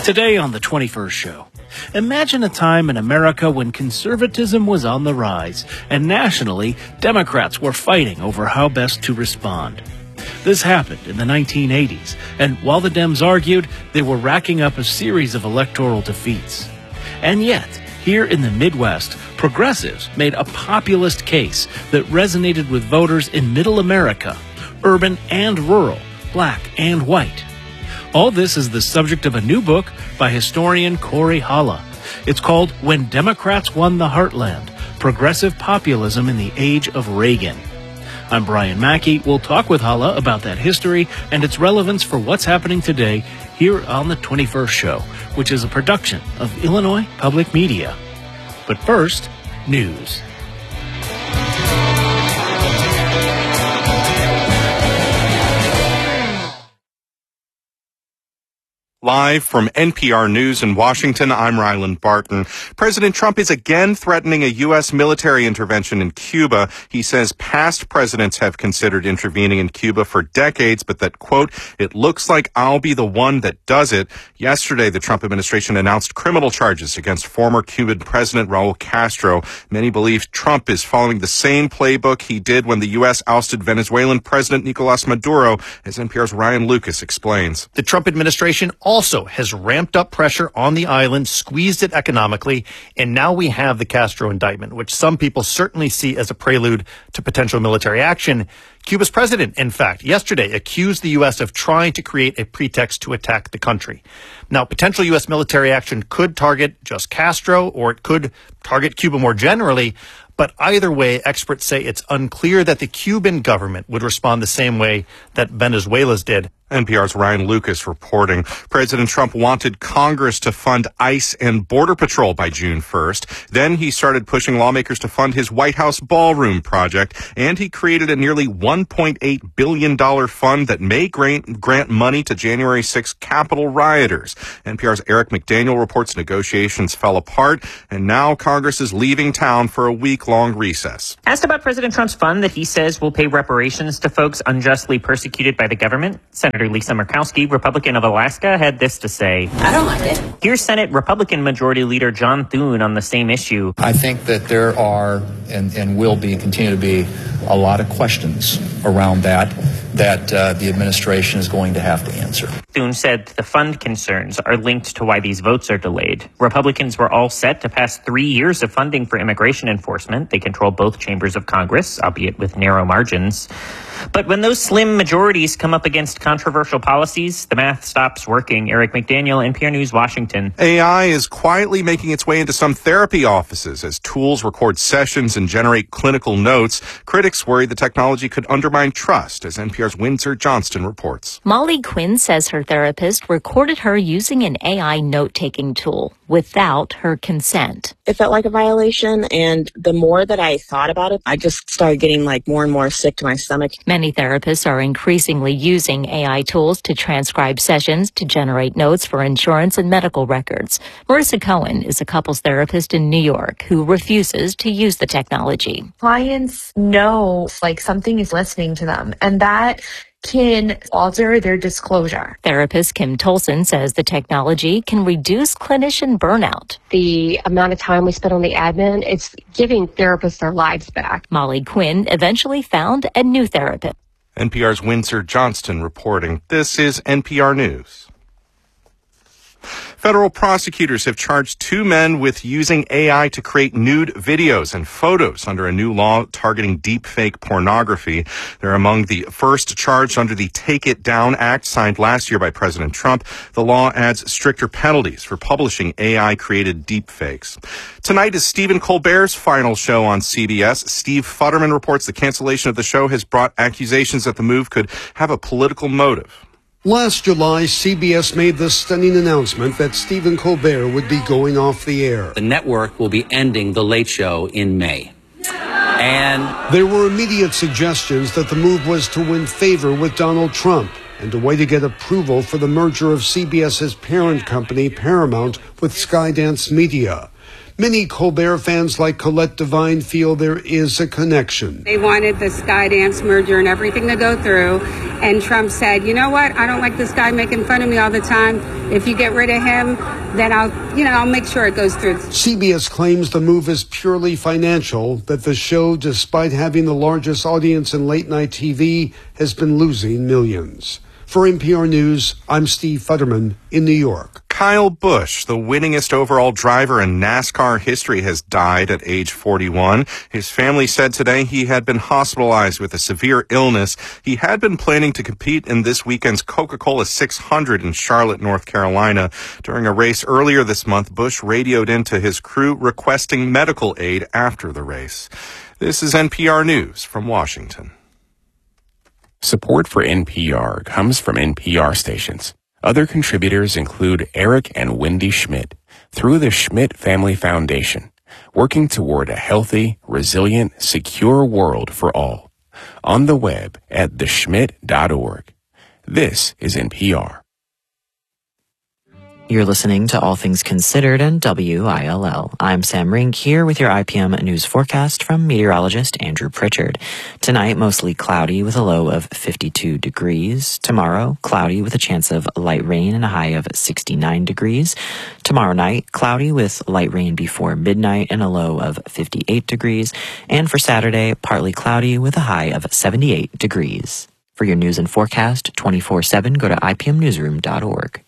Today on the 21st Show, imagine a time in America when conservatism was on the rise and nationally, Democrats were fighting over how best to respond. This happened in the 1980s, and while the Dems argued, they were racking up a series of electoral defeats. And yet, here in the Midwest, progressives made a populist case that resonated with voters in Middle America, urban and rural, black and white. All this is the subject of a new book by historian Corey Halla. It's called When Democrats Won the Heartland, Progressive Populism in the Age of Reagan. I'm Brian Mackey. We'll talk with Halla about that history and its relevance for what's happening today here on the 21st Show, which is a production of Illinois Public Media. But first, news. Live from NPR News in Washington, I'm Ryland Barton. President Trump is again threatening a U.S. military intervention in Cuba. He says past presidents have considered intervening in Cuba for decades, but that, quote, it looks like I'll be the one that does it. Yesterday, the Trump administration announced criminal charges against former Cuban President Raul Castro. Many believe Trump is following the same playbook he did when the U.S. ousted Venezuelan President Nicolas Maduro, as NPR's Ryan Lucas explains. The Trump administration also has ramped up pressure on the island, squeezed it economically, and now we have the Castro indictment, which some people certainly see as a prelude to potential military action. Cuba's president, in fact, yesterday accused the U.S. of trying to create a pretext to attack the country. Now, potential U.S. military action could target just Castro, or it could target Cuba more generally. But either way, experts say it's unclear that the Cuban government would respond the same way that Venezuela's did. NPR's Ryan Lucas reporting. President Trump wanted Congress to fund ICE and Border Patrol by June 1st. Then he started pushing lawmakers to fund his White House ballroom project, and he created a nearly $1.8 billion fund that may grant money to January 6 Capitol rioters. NPR's Eric McDaniel reports negotiations fell apart, and now Congress is leaving town for a week-long recess. Asked about President Trump's fund that he says will pay reparations to folks unjustly persecuted by the government, Senator Lisa Murkowski, Republican of Alaska, had this to say. I don't like it. Here's Senate Republican Majority Leader John Thune on the same issue. I think that there are and will be and continue to be a lot of questions around that the administration is going to have to answer. Thune said the fund concerns are linked to why these votes are delayed. Republicans were all set to pass 3 years of funding for immigration enforcement. They control both chambers of Congress, albeit with narrow margins. But when those slim majorities come up against controversial policies, the math stops working. Eric McDaniel, NPR News, Washington. AI is quietly making its way into some therapy offices as tools record sessions and generate clinical notes. Critics worry the technology could undermine trust, as NPR's Windsor Johnston reports. Molly Quinn says her therapist recorded her using an AI note-taking tool without her consent. It felt like a violation, and the more that I thought about it, I just started getting more and more sick to my stomach. Many therapists are increasingly using AI tools to transcribe sessions, to generate notes for insurance and medical records. Marissa Cohen is a couples therapist in New York who refuses to use the technology. Clients know something is listening to them, and that can alter their disclosure. Therapist Kim Tolson says the technology can reduce clinician burnout. The amount of time we spend on the admin, it's giving therapists their lives back. Molly Quinn eventually found a new therapist. NPR's Windsor Johnston reporting. This is NPR News. Federal prosecutors have charged 2 men with using AI to create nude videos and photos under a new law targeting deepfake pornography. They're among the first charged under the Take It Down Act signed last year by President Trump. The law adds stricter penalties for publishing AI-created deepfakes. Tonight is Stephen Colbert's final show on CBS. Steve Futterman reports the cancellation of the show has brought accusations that the move could have a political motive. Last July, CBS made the stunning announcement that Stephen Colbert would be going off the air. The network will be ending The Late Show in May. And there were immediate suggestions that the move was to win favor with Donald Trump and a way to get approval for the merger of CBS's parent company, Paramount, with Skydance Media. Many Colbert fans like Colette Devine feel there is a connection. They wanted the Skydance merger and everything to go through, and Trump said, you know what, I don't like this guy making fun of me all the time. If you get rid of him, then I'll make sure it goes through. CBS claims the move is purely financial, that the show, despite having the largest audience in late-night TV, has been losing millions. For NPR News, I'm Steve Futterman in New York. Kyle Busch, the winningest overall driver in NASCAR history, has died at age 41. His family said today he had been hospitalized with a severe illness. He had been planning to compete in this weekend's Coca-Cola 600 in Charlotte, North Carolina. During a race earlier this month, Busch radioed into his crew requesting medical aid after the race. This is NPR News from Washington. Support for NPR comes from NPR stations. Other contributors include Eric and Wendy Schmidt through the Schmidt Family Foundation, working toward a healthy, resilient, secure world for all. On the web at theschmidt.org. This is NPR. You're listening to All Things Considered and WILL. I'm Sam Rink here with your IPM news forecast from meteorologist Andrew Pritchard. Tonight, mostly cloudy with a low of 52 degrees. Tomorrow, cloudy with a chance of light rain and a high of 69 degrees. Tomorrow night, cloudy with light rain before midnight and a low of 58 degrees. And for Saturday, partly cloudy with a high of 78 degrees. For your news and forecast 24/7, go to ipmnewsroom.org.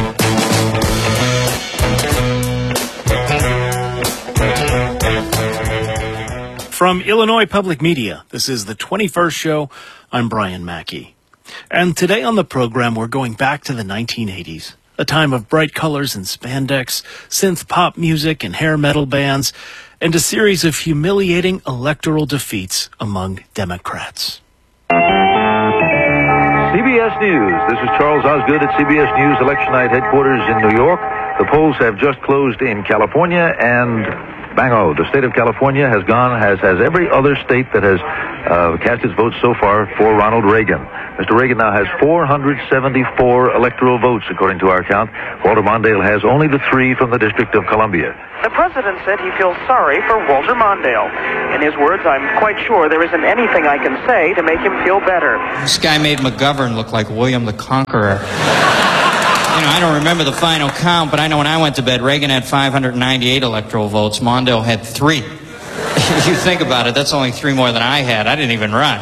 From Illinois Public Media, this is the 21st show. I'm Brian Mackey. And today on the program, we're going back to the 1980s, a time of bright colors and spandex, synth pop music and hair metal bands, and a series of humiliating electoral defeats among Democrats. CBS News. This is Charles Osgood at CBS News Election Night headquarters in New York. The polls have just closed in California, and bango, the state of California has every other state that has cast its votes so far for Ronald Reagan. Mr. Reagan now has 474 electoral votes, according to our count. Walter Mondale has only the 3 from the District of Columbia. The president said he feels sorry for Walter Mondale. In his words, I'm quite sure there isn't anything I can say to make him feel better. This guy made McGovern look like William the Conqueror. I don't remember the final count, but I know when I went to bed, Reagan had 598 electoral votes. Mondale had 3. You think about it, that's only 3 more than I had. I didn't even run.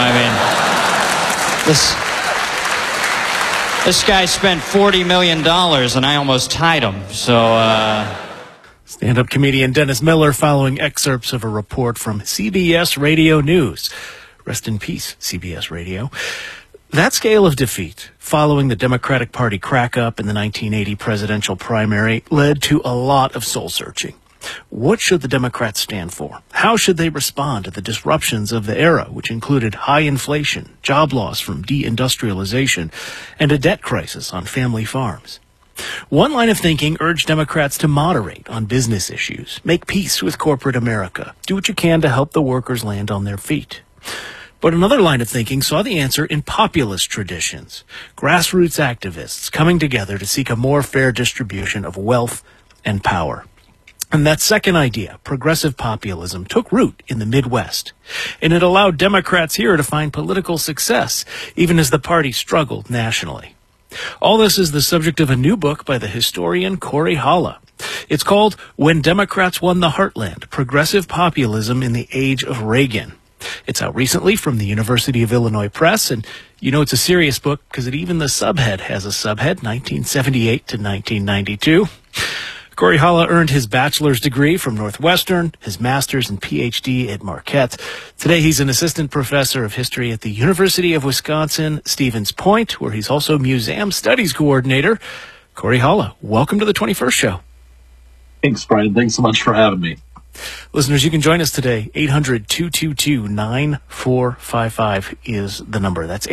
This guy spent $40 million, and I almost tied him. Stand-up comedian Dennis Miller following excerpts of a report from CBS Radio News. Rest in peace, CBS Radio. That scale of defeat, following the Democratic Party crack-up in the 1980 presidential primary, led to a lot of soul-searching. What should the Democrats stand for? How should they respond to the disruptions of the era, which included high inflation, job loss from deindustrialization, and a debt crisis on family farms? One line of thinking urged Democrats to moderate on business issues, make peace with corporate America, do what you can to help the workers land on their feet. But another line of thinking saw the answer in populist traditions, grassroots activists coming together to seek a more fair distribution of wealth and power. And that second idea, progressive populism, took root in the Midwest, and it allowed Democrats here to find political success, even as the party struggled nationally. All this is the subject of a new book by the historian Cory Halla. It's called When Democrats Won the Heartland, Progressive Populism in the Age of Reagan. It's out recently from the University of Illinois Press, and it's a serious book because even the subhead has a subhead, 1978 to 1992. Cory Halla earned his bachelor's degree from Northwestern, his master's and PhD at Marquette. Today he's an assistant professor of history at the University of Wisconsin, Stevens Point, where he's also museum studies coordinator. Cory Halla, welcome to the 21st show. Thanks, Brian. Thanks so much for having me. Listeners, you can join us today. 800-222-9455 is the number. That's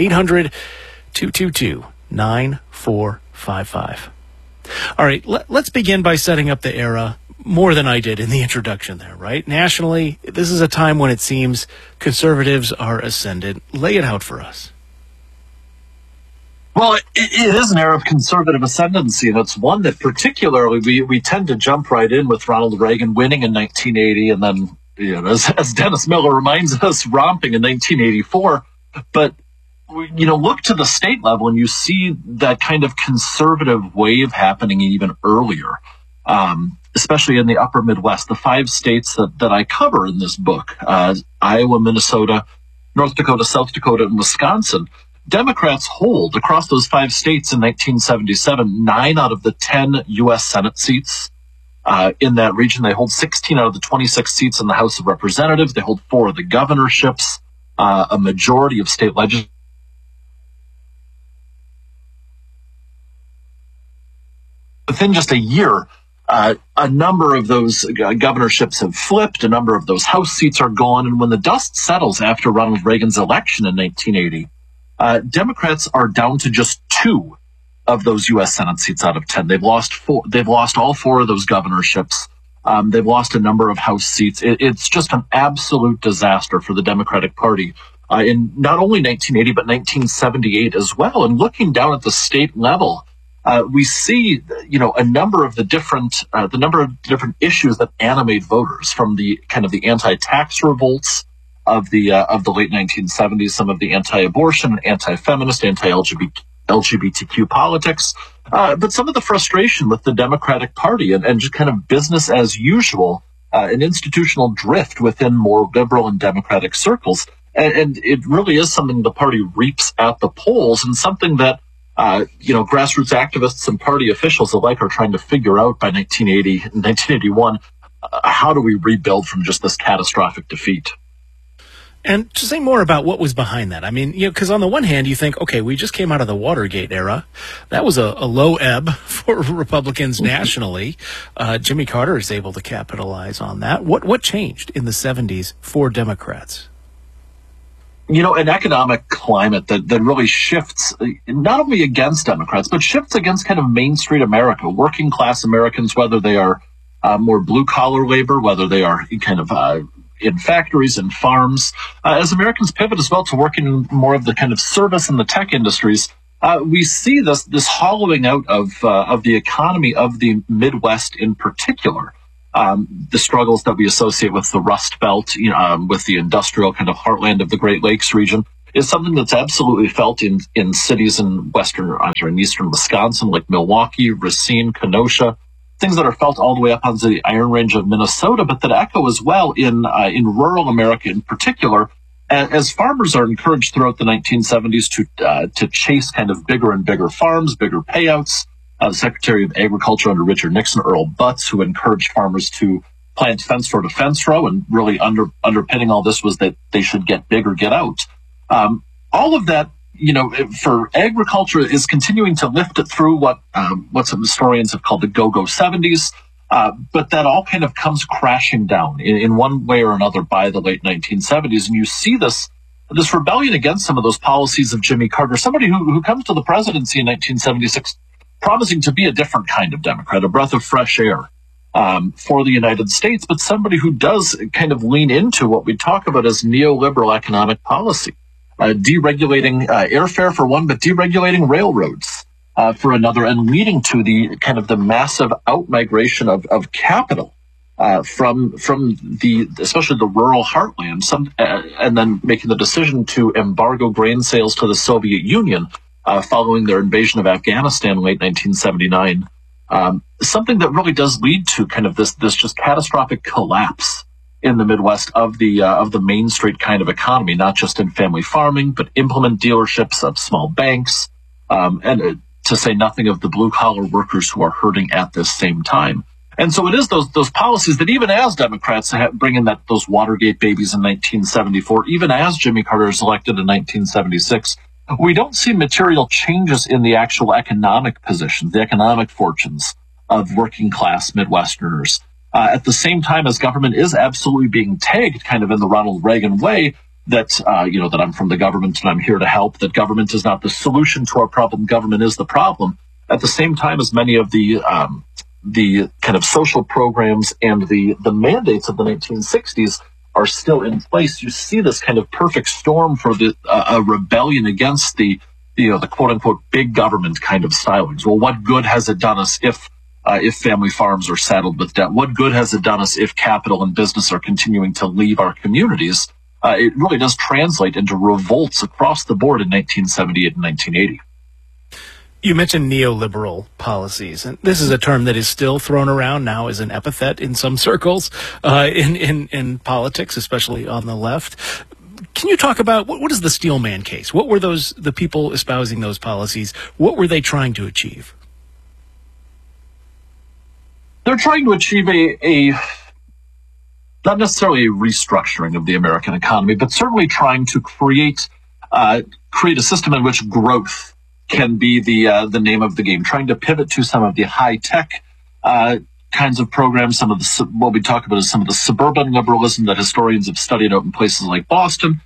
800-222-9455. All right, let's begin by setting up the era more than I did in the introduction there, right? Nationally, this is a time when it seems conservatives are ascendant. Lay it out for us. Well, it is an era of conservative ascendancy, and it's one that particularly we tend to jump right in with Ronald Reagan winning in 1980, and then, as Dennis Miller reminds us, romping in 1984. But look to the state level, and you see that kind of conservative wave happening even earlier, especially in the upper Midwest. The 5 states that I cover in this book, Iowa, Minnesota, North Dakota, South Dakota, and Wisconsin. Democrats hold, across those 5 states in 1977, 9 out of the 10 U.S. Senate seats in that region. They hold 16 out of the 26 seats in the House of Representatives. They hold 4 of the governorships, a majority of state legislatures. Within just a year, a number of those governorships have flipped. A number of those House seats are gone. And when the dust settles after Ronald Reagan's election in 1980, Democrats are down to just 2 of those U.S. Senate seats out of 10. They've lost 4. They've lost all 4 of those governorships. They've lost a number of House seats. It's just an absolute disaster for the Democratic Party in not only 1980 but 1978 as well. And looking down at the state level, we see, a number of the different issues that animate voters, from the kind of the anti-tax revolts of the late 1970s, some of the anti-abortion, anti-feminist, anti-LGBTQ politics, but some of the frustration with the Democratic Party and just kind of business as usual, an institutional drift within more liberal and democratic circles. And it really is something the party reaps at the polls, and something that grassroots activists and party officials alike are trying to figure out by 1980 and 1981. How do we rebuild from just this catastrophic defeat? And to say more about what was behind that, I mean, because on the one hand, you think, okay, we just came out of the Watergate era. That was a low ebb for Republicans nationally. Jimmy Carter is able to capitalize on that. What changed in the 70s for Democrats? An economic climate that really shifts not only against Democrats, but shifts against kind of Main Street America, working class Americans, whether they are more blue collar labor, whether they are kind of in factories and farms. As Americans pivot as well to working in more of the kind of service and the tech industries, we see this hollowing out of the economy of the Midwest in particular. The struggles that we associate with the Rust Belt, with the industrial kind of heartland of the Great Lakes region, is something that's absolutely felt in cities in eastern Wisconsin, like Milwaukee, Racine, Kenosha, things that are felt all the way up onto the Iron Range of Minnesota, but that echo as well in rural America in particular, as farmers are encouraged throughout the 1970s to chase kind of bigger and bigger farms, bigger payouts. The Secretary of Agriculture under Richard Nixon, Earl Butz, who encouraged farmers to plant fence row to fence row, and really underpinning all this was that they should get big or get out. All of that, for agriculture, is continuing to lift it through what some historians have called the go-go 70s, but that all kind of comes crashing down in one way or another by the late 1970s, and you see this rebellion against some of those policies of Jimmy Carter, somebody who comes to the presidency in 1976 promising to be a different kind of Democrat, a breath of fresh air for the United States, but somebody who does kind of lean into what we talk about as neoliberal economic policy, deregulating airfare for one, but deregulating railroads for another, and leading to the kind of the massive outmigration of capital from especially the rural heartland, and then making the decision to embargo grain sales to the Soviet Union following their invasion of Afghanistan in late 1979, something that really does lead to kind of this just catastrophic collapse in the Midwest of the Main Street kind of economy, not just in family farming, but implement dealerships of small banks, and to say nothing of the blue collar workers who are hurting at this same time. And so it is those policies that, even as Democrats bring in those Watergate babies in 1974, even as Jimmy Carter is elected in 1976. We don't see material changes in the actual economic positions, the economic fortunes of working class Midwesterners. At the same time as government is absolutely being tagged kind of in the Ronald Reagan way, that, that I'm from the government and I'm here to help, that government is not the solution to our problem, government is the problem. At the same time as many of the kind of social programs and the mandates of the 1960s are still in place, you see this kind of perfect storm for a rebellion against the the quote unquote big government kind of stylings. Well, what good has it done us if family farms are saddled with debt? What good has it done us if capital and business are continuing to leave our communities? It really does translate into revolts across the board in 1978 and 1980. You mentioned neoliberal policies, and this is a term that is still thrown around now as an epithet in some circles in politics, especially on the left. Can you talk about what is the Steelman case? What were the people espousing those policies? What were they trying to achieve? They're trying to achieve a not necessarily a restructuring of the American economy, but certainly trying to create a system in which growth can be the name of the game, trying to pivot to some of the high-tech kinds of programs, some of what we talk about is some of the suburban liberalism that historians have studied out in places like Boston,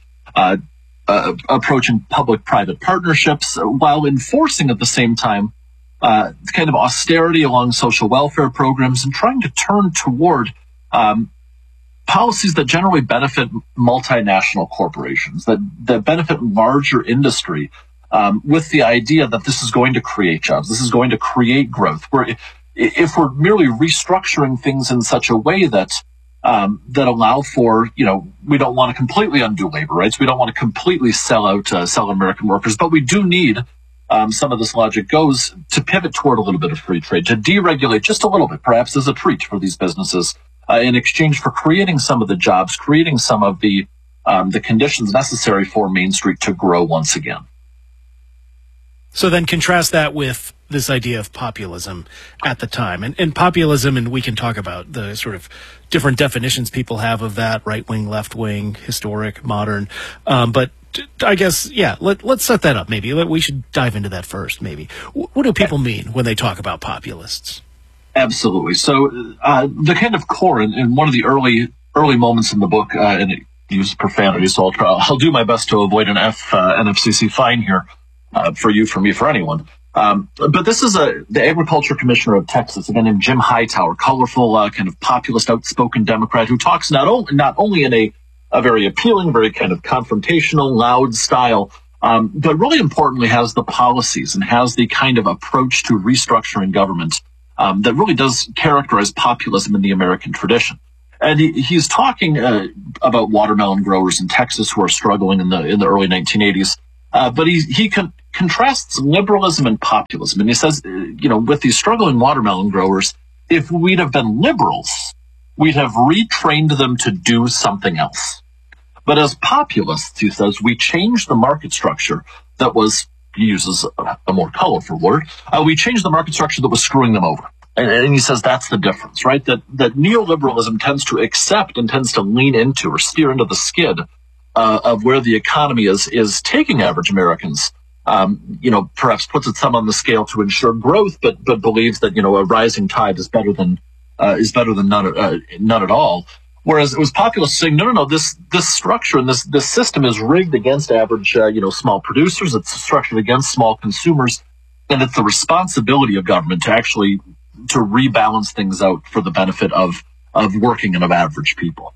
approaching public-private partnerships, while enforcing at the same time kind of austerity along social welfare programs and trying to turn toward policies that generally benefit multinational corporations, that benefit larger industry, with the idea that this is going to create jobs, this is going to create growth. If we're merely restructuring things in such a way that allow for, we don't want to completely undo labor rights, we don't want to completely sell American workers, but we do need, some of this logic goes to pivot toward a little bit of free trade, to deregulate just a little bit, perhaps as a treat for these businesses, in exchange for creating some of the jobs, creating some of the conditions necessary for Main Street to grow once again. So then contrast that with this idea of populism at the time. And populism, and we can talk about the sort of different definitions people have of that, right-wing, left-wing, historic, modern. But I guess, let's set that up maybe. We should dive into that first maybe. What do people mean when they talk about populists? Absolutely. So the kind of core, in one of the early moments in the book, and it uses profanity, so I'll do my best to avoid an NFCC fine here. For me, for anyone. But this is the Agriculture Commissioner of Texas, a guy named Jim Hightower, colorful, kind of populist, outspoken Democrat who talks not only in a very appealing, very kind of confrontational, loud style, but really importantly has the policies and has the kind of approach to restructuring government that really does characterize populism in the American tradition. And he's talking about watermelon growers in Texas who are struggling in the early 1980s. But he contrasts liberalism and populism. And he says, with these struggling watermelon growers, if we'd have been liberals, we'd have retrained them to do something else. But as populists, he says, we changed the market structure that was, he uses a more colorful word, we changed the market structure that was screwing them over. And he says that's the difference, right? That neoliberalism tends to accept and tends to lean into or steer into the skid of where the economy is taking average Americans, perhaps puts it some on the scale to ensure growth, but believes that, a rising tide is better than none at all. Whereas it was populists saying, no, this structure and this system is rigged against average, small producers. It's structured against small consumers. And it's the responsibility of government to rebalance things out for the benefit of working and of average people.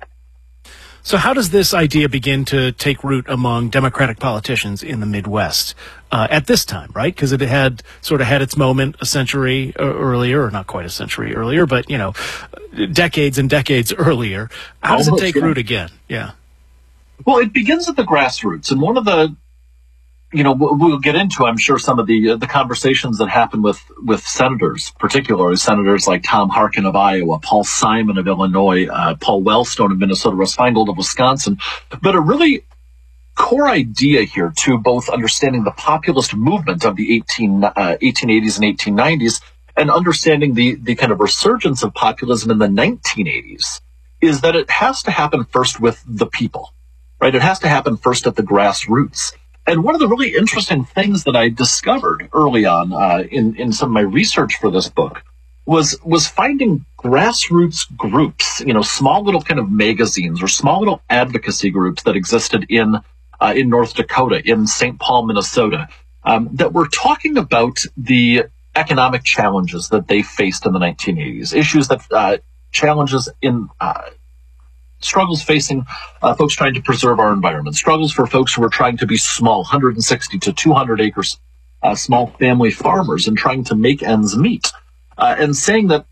So how does this idea begin to take root among Democratic politicians in the Midwest at this time, right? Because it had its moment a century earlier, or not quite a century earlier, but, decades and decades earlier. How does it take root again? Yeah. Well, it begins at the grassroots. And one of the, we'll get into, I'm sure, some of the conversations that happen with senators, particularly senators like Tom Harkin of Iowa, Paul Simon of Illinois, Paul Wellstone of Minnesota, Russ Feingold of Wisconsin. But a really core idea here to both understanding the populist movement of the 1880s and 1890s and understanding the kind of resurgence of populism in the 1980s is that it has to happen first with the people, right? It has to happen first at the grassroots. And one of the really interesting things that I discovered early on in some of my research for this book was finding grassroots groups, small little kind of magazines or small little advocacy groups that existed in North Dakota, in St. Paul, Minnesota, that were talking about the economic challenges that they faced in the 1980s, issues that challenges in struggles facing folks trying to preserve our environment, struggles for folks who are trying to be small, 160 to 200 acres, small family farmers, and trying to make ends meet, and saying that,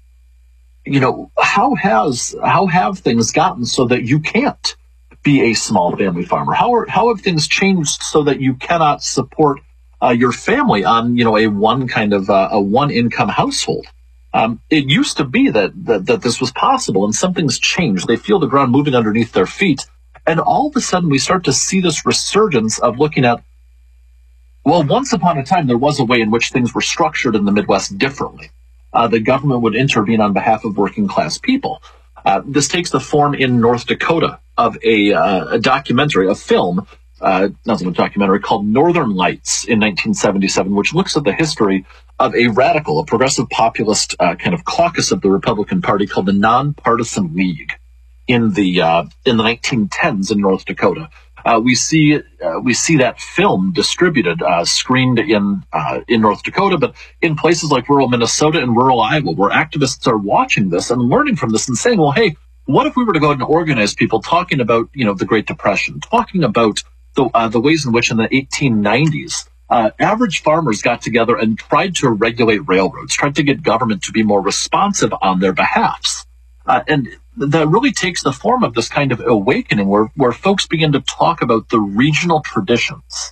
how have things gotten so that you can't be a small family farmer? How have things changed so that you cannot support your family on, a one income household? It used to be that this was possible, and something's changed. They feel the ground moving underneath their feet. And all of a sudden we start to see this resurgence of looking at, well, once upon a time, there was a way in which things were structured in the Midwest differently. The government would intervene on behalf of working class people. This takes the form in North Dakota of a documentary, a film, not a documentary, called Northern Lights in 1977, which looks at the history of a radical, a progressive populist kind of caucus of the Republican Party called the Nonpartisan League in the 1910s in North Dakota. We see that film distributed, screened in North Dakota, but in places like rural Minnesota and rural Iowa, where activists are watching this and learning from this and saying, well, hey, what if we were to go out and organize people talking about, the Great Depression, talking about the ways in which in the 1890s, average farmers got together and tried to regulate railroads, tried to get government to be more responsive on their behalfs. And that really takes the form of this kind of awakening where folks begin to talk about the regional traditions,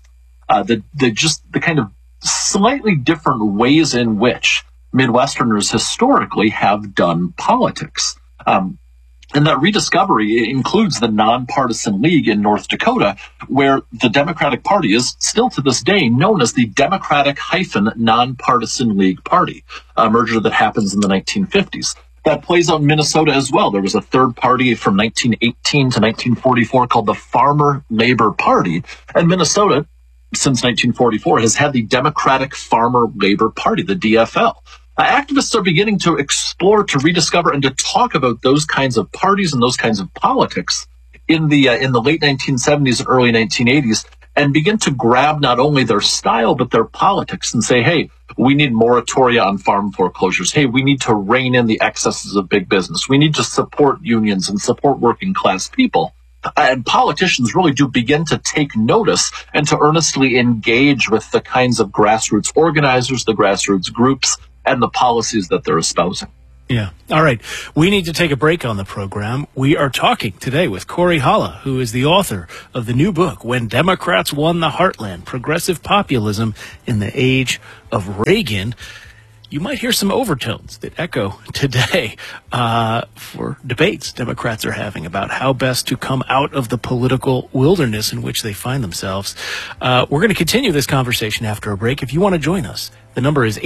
the kind of slightly different ways in which Midwesterners historically have done politics. And that rediscovery includes the Nonpartisan League in North Dakota, where the Democratic Party is still to this day known as the Democratic-Nonpartisan League Party, a merger that happens in the 1950s. That plays out in Minnesota as well. There was a third party from 1918 to 1944 called the Farmer Labor Party, and Minnesota, since 1944, has had the Democratic Farmer Labor Party, the DFL. Activists are beginning to explore, to rediscover, and to talk about those kinds of parties and those kinds of politics in the late 1970s and early 1980s, and begin to grab not only their style but their politics and say, hey, we need moratoria on farm foreclosures. Hey, we need to rein in the excesses of big business. We need to support unions and support working class people. And politicians really do begin to take notice and to earnestly engage with the kinds of grassroots organizers, the grassroots groups, and the policies that they're espousing. Yeah. All right. We need to take a break on the program. We are talking today with Corey Halla, who is the author of the new book, When Democrats Won the Heartland, Progressive Populism in the Age of Reagan. You might hear some overtones that echo today for debates Democrats are having about how best to come out of the political wilderness in which they find themselves. We're going to continue this conversation after a break. If you want to join us, the number is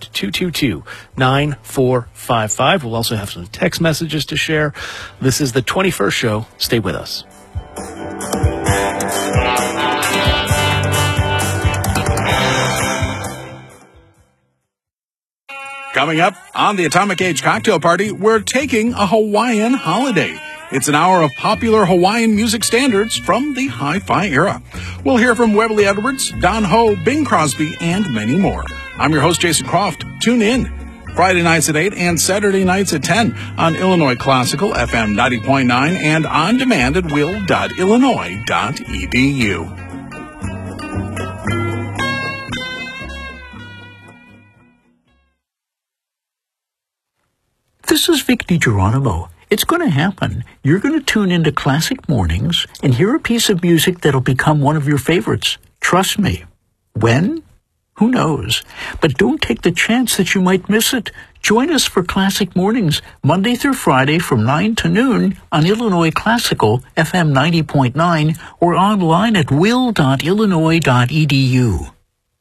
800-222-9455. We'll also have some text messages to share. This is the 21st show. Stay with us. Coming up on the Atomic Age Cocktail Party, we're taking a Hawaiian holiday. It's an hour of popular Hawaiian music standards from the hi-fi era. We'll hear from Webley Edwards, Don Ho, Bing Crosby, and many more. I'm your host, Jason Croft. Tune in Friday nights at 8 and Saturday nights at 10 on Illinois Classical FM 90.9 and on demand at will.illinois.edu. This is Vic DiGeronimo. It's going to happen. You're going to tune into Classic Mornings and hear a piece of music that'll become one of your favorites. Trust me. When? Who knows? But don't take the chance that you might miss it. Join us for Classic Mornings, Monday through Friday from 9 to noon on Illinois Classical FM 90.9 or online at will.illinois.edu.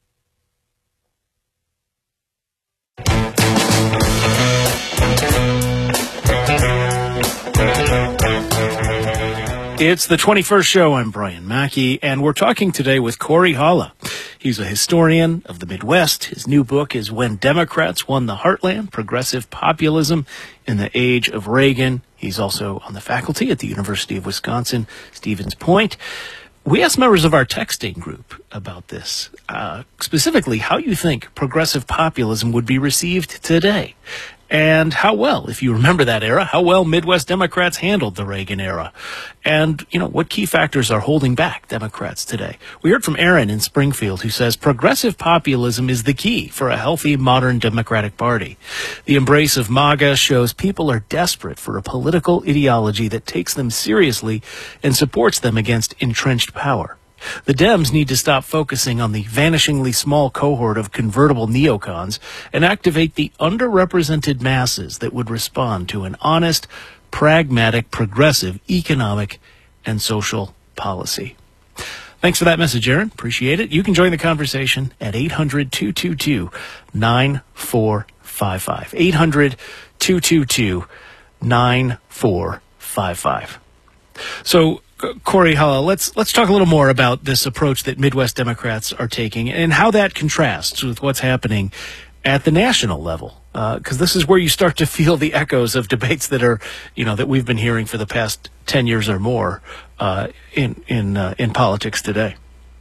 It's the 21st show. I'm Brian Mackey, and we're talking today with Corey Halla. He's a historian of the Midwest. His new book is When Democrats Won the Heartland, Progressive Populism in the Age of Reagan. He's also on the faculty at the University of Wisconsin, Stevens Point. We asked members of our texting group about this, specifically how you think progressive populism would be received today. and how well, if you remember that era, how well Midwest Democrats handled the Reagan era. And, what key factors are holding back Democrats today? We heard from Aaron in Springfield, who says progressive populism is the key for a healthy, modern Democratic Party. The embrace of MAGA shows people are desperate for a political ideology that takes them seriously and supports them against entrenched power. The Dems need to stop focusing on the vanishingly small cohort of convertible neocons and activate the underrepresented masses that would respond to an honest, pragmatic, progressive economic and social policy. Thanks for that message, Aaron. Appreciate it. You can join the conversation at 800-222-9455. 800-222-9455. So, Corey Halla, let's talk a little more about this approach that Midwest Democrats are taking and how that contrasts with what's happening at the national level. Because this is where you start to feel the echoes of debates that are, that we've been hearing for the past 10 years or more in politics today.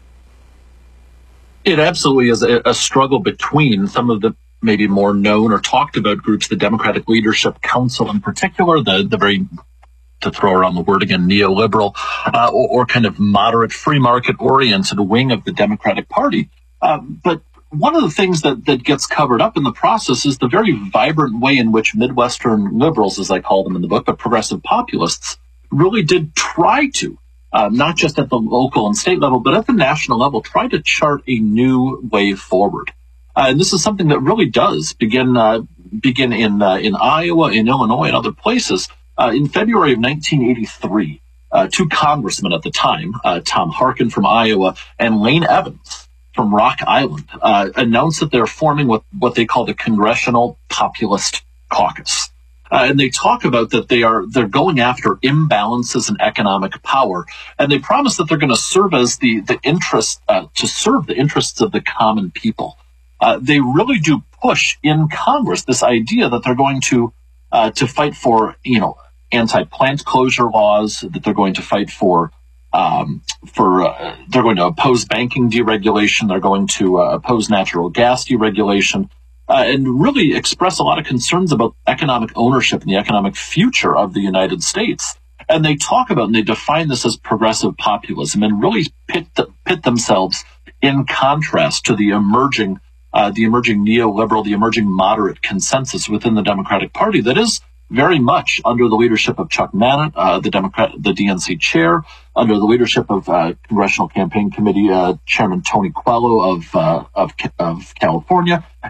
It absolutely is a struggle between some of the maybe more known or talked about groups, the Democratic Leadership Council in particular, the very, to throw around the word again, neoliberal or kind of moderate free market oriented wing of the Democratic Party. But one of the things that gets covered up in the process is the very vibrant way in which Midwestern liberals, as I call them in the book, but progressive populists, really did try to, not just at the local and state level, but at the national level, try to chart a new way forward. And this is something that really does begin in Iowa, in Illinois, and other places. In February of 1983, two congressmen at the time, Tom Harkin from Iowa and Lane Evans from Rock Island, announced that they're forming what they call the Congressional Populist Caucus. And they talk about that they're going after imbalances in economic power, and they promise that they're going to serve as the interests of the common people. They really do push in Congress this idea that they're going to fight for anti-plant closure laws, that they're going to fight for they're going to oppose banking deregulation, they're going to oppose natural gas deregulation, and really express a lot of concerns about economic ownership and the economic future of the United States. And they talk about and they define this as progressive populism and really pit themselves in contrast to the emerging neoliberal, the emerging moderate consensus within the Democratic Party that is very much under the leadership of Chuck Mannett, the DNC chair, under the leadership of Congressional Campaign Committee Chairman Tony Coelho of California,